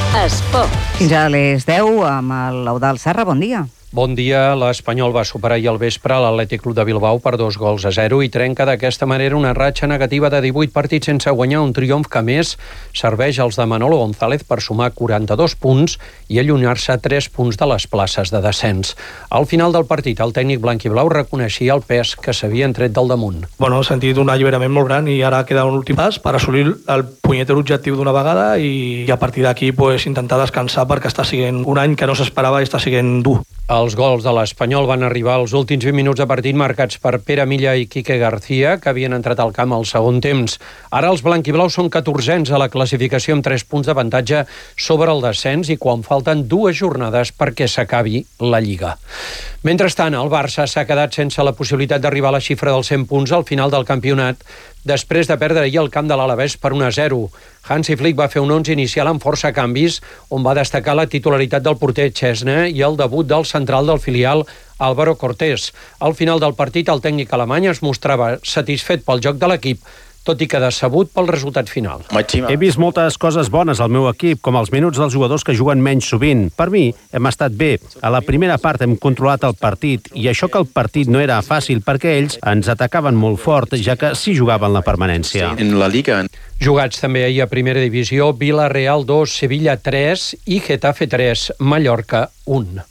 Esport. Fins a les 10 amb l'Eudald Serra. Bon dia. Bon dia. L'Espanyol va superar ahir al vespre l'Atlètic Club de Bilbao per 2-0 i trenca d'aquesta manera una ratxa negativa de 18 partits sense guanyar, un triomf que més serveix als de Manolo González per sumar 42 punts i allunyar-se 3 punts de les places de descens. Al final del partit, el tècnic blanc-i-blau reconeixia el pes que s'havien tret del damunt. He sentit un alliberament molt gran i ara queda un últim pas per assolir el punyeter objectiu d'una vegada i a partir d'aquí intentar descansar perquè està sent un any que no s'esperava i està sent dur. Els gols de l'Espanyol van arribar als últims 20 minuts de partit marcats per Pere Milla i Quique García, que havien entrat al camp al segon temps. Ara els blanquiblaus són 14ens a la classificació amb 3 punts d'avantatge sobre el descens i quan falten 2 jornades perquè s'acabi la Lliga. Mentrestant, el Barça s'ha quedat sense la possibilitat d'arribar a la xifra dels 100 punts al final del campionat després de perdre ahir el camp de l'Alavés per 1-0. Hansi Flick va fer un 11 inicial amb força canvis, on va destacar la titularitat del porter Chesney i el debut del central del filial Álvaro Cortés. Al final del partit, el tècnic alemany es mostrava satisfet pel joc de l'equip, tot i que decebut pel resultat final. He vist moltes coses bones al meu equip, com els minuts dels jugadors que juguen menys sovint. Per mi, hem estat bé. A la primera part hem controlat el partit, i això que el partit no era fàcil perquè ells ens atacaven molt fort, ja que sí jugaven la permanència. En la Liga. Jugats també ahir a Primera Divisió, Villarreal 2, Sevilla 3 i Getafe 3, Mallorca 1.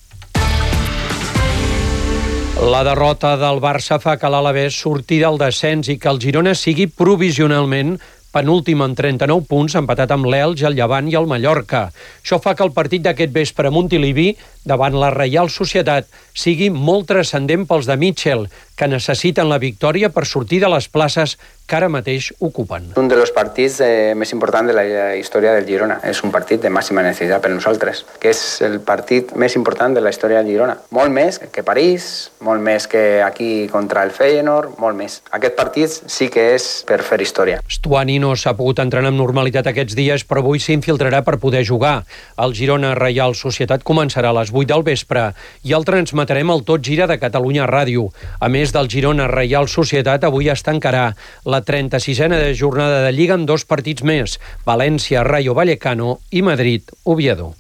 La derrota del Barça fa que l'Alavés surti del descens i que el Girona sigui provisionalment penúltim amb 39 punts, empatat amb l'Elx, el Llevant i el Mallorca. Això fa que el partit d'aquest vespre a Montilivi, davant la Reial Societat, sigui molt transcendent pels de Mitchell, que necessiten la victòria per sortir de les places que ara mateix ocupen. Un dels partits més importants de la història del Girona. És un partit de màxima necessitat per nosaltres, que és el partit més important de la història del Girona. Molt més que París, molt més que aquí contra el Feyenoord, molt més. Aquest partit sí que és per fer història. Stuani no s'ha pogut entrenar amb normalitat aquests dies, però avui s'infiltrarà per poder jugar. El Girona Reial Societat començarà a les 8 del vespre i el transmetrem al Tot Gira de Catalunya Ràdio. A més del Girona Reial Societat, avui es tancarà la 36a jornada de Lliga amb 2 partits més, València, Rayo Vallecano i Madrid, Oviedo.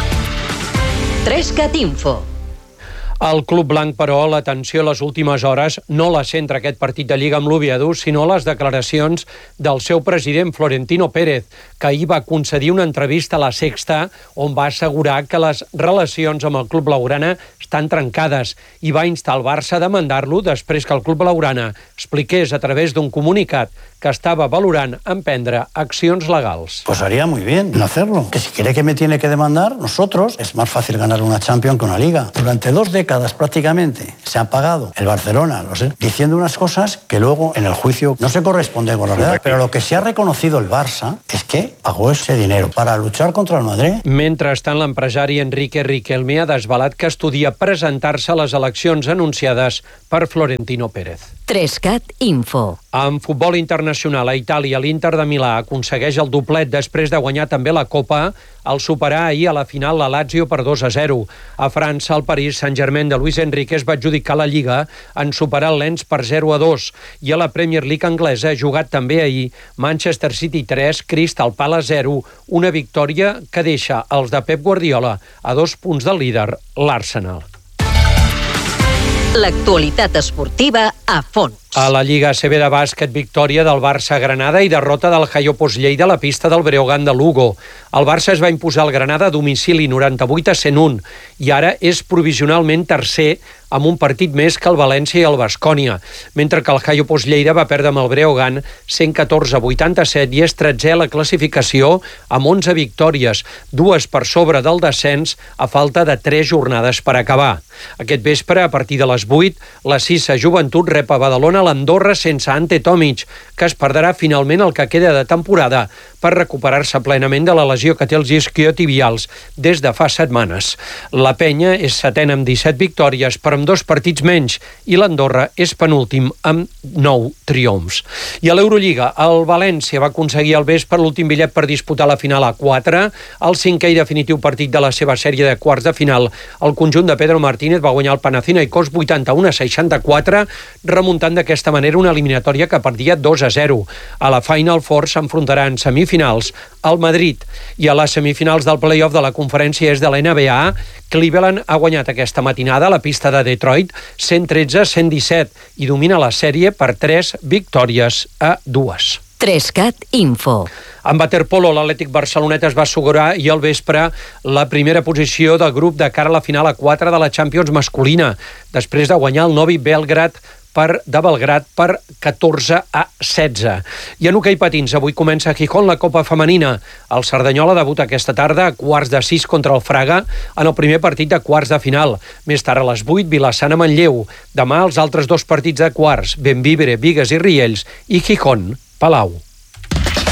3CAT Info. El club blanc, però, l'atenció a les últimes hores no la centra aquest partit de Lliga amb l'Oviedo, sinó a les declaracions del seu president, Florentino Pérez, que ahir va concedir una entrevista a La Sexta on va assegurar que les relacions amb el club blaugrana estan trencades i va instar el Barça a demandar-lo després que el club blaugrana expliqués a través d'un comunicat que estava valorant emprendre accions legals. Pues haría muy bien en hacerlo. Que si quiere que me tiene que demandar, nosotros, es más fácil ganar una Champions que una Liga. Durante 2 décadas prácticamente se han pagado el Barcelona, diciendo unas cosas que luego en el juicio no se corresponden con la verdad. Pero lo que sí ha reconocido el Barça es que pagó ese dinero para luchar contra el Madrid. Mentrestant, l'empresari Enrique Riquelme ha desvelat que estudia presentar-se a les eleccions anunciades per Florentino Pérez. 3CAT Info. En futbol internacional, a Itàlia, l'Inter de Milà aconsegueix el doblet després de guanyar també la Copa al superar ahir a la final la Lazio per 2-0. A França, el París Saint-Germain de Luis Enrique es va adjudicar la Lliga en superar el Lens per 0-2. I a la Premier League anglesa ha jugat també ahir Manchester City 3, Crystal Palace 0, una victòria que deixa els de Pep Guardiola a 2 punts del líder, l'Arsenal. L'actualitat esportiva a fons. A la Lliga ACB de bàsquet, victòria del Barça a Granada i derrota del Jaiopos Lleida a la pista del Breogán de Lugo. El Barça es va imposar al Granada a domicili 98-101 i ara és provisionalment tercer amb un partit més que el València i el Baskonia, mentre que el Jaiopos Lleida va perdre amb el Breogán 114-87 i és 13è a la classificació amb 11 victòries, 2 per sobre del descens a falta de 3 jornades per acabar. Aquest vespre, a partir de les 8, la Sissa Joventut rep a Badalona l'Andorra sense Ante Tomic, que es perdrà finalment el que queda de temporada per recuperar-se plenament de la lesió que té els isquiotibials des de fa setmanes. La Penya és setena amb 17 victòries, però amb 2 partits menys, i l'Andorra és penúltim amb 9 triomfs. I a l'Eurolliga, el València va aconseguir al vespre l'últim bitllet per disputar la final a 4, el 5è i definitiu partit de la seva sèrie de quarts de final. El conjunt de Pedro Martínez va guanyar el Panathinaikos 81-64, remuntant d'aquest d'aquesta manera una eliminatòria que perdia 2-0. A la Final Four s'enfrontaran semifinals al Madrid. I a les semifinals del play-off de la conferència és de la NBA, Cleveland ha guanyat aquesta matinada a la pista de Detroit 113-117 i domina la sèrie per 3 victòries a 2. 3CAT Info. En waterpolo, l'Atlètic Barcelonet es va assegurar i al vespre la primera posició del grup de cara a la final a 4 de la Champions masculina, després de guanyar el Novi Belgrad de Belgrad per 14-16. I en hoquei patins, avui comença a Gijón la Copa Femenina. El Cerdanyola debuta aquesta tarda a 5:15 contra el Fraga en el primer partit de quarts de final. Més tard a les 8, Vilassana-Manlleu. Demà els altres 2 partits de quarts, Bemvivere, Bigues i Riells i Gijón, Palau.